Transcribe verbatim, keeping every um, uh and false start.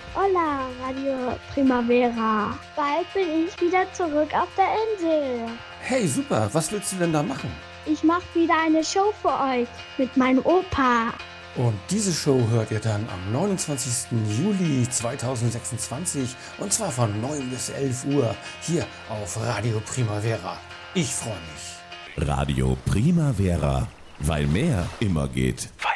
Hola, Radio Primavera. Bald bin ich wieder zurück auf der Insel. Hey, super. Was willst du denn da machen? Ich mache wieder eine Show für euch mit meinem Opa. Und diese Show hört ihr dann am neunundzwanzigsten Juli zweitausendsechsundzwanzig und zwar von neun bis elf Uhr hier auf Radio Primavera. Ich freue mich. Radio Primavera, weil mehr immer geht.